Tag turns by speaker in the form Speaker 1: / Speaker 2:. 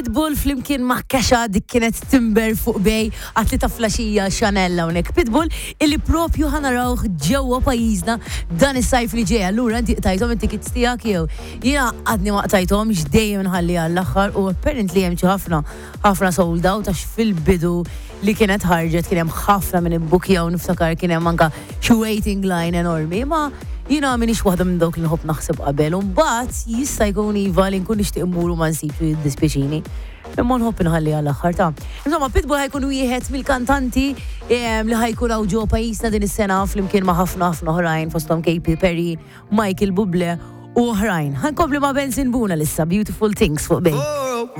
Speaker 1: Pitbull flimkien ma' Kesha dik kienet Timber fuq bej għatli ta' flaxija Chanella unek. Pitbull illi propju ħanarawh ġewwa pajjiżna dan is-sajf li ġej. Allura inti qtajthom it-tickets tiegħek jew jiena għadni ma qtajthomx dejjem nħalli għall-aħħar u apparently hemm xi ħafna sold out għax fil-bidu li kienet ħarġet kien hemm ħafna minn ibbukjaw niftakar kien hemm anke xi waiting line enormi ma jina minix waħda minn dawk li nħobb naħseb qabel, u mbagħad jista' jkun iva li nkun nixtieq immuru ma nsibx jiddispjaċini. Imma nħobb inħalli għall-aħħar ta'. Insomma, Pitbull ħajkun wieħed mill-kantanti li ħajkun hawn ġew pajjiżna din is-sena flimkien ma' ħafna oħrajn fosthom Katy Perry, Michael Bublé u oħrajn. Ħankompli ma' Benson Buna lissa Beautiful Things fuq bej.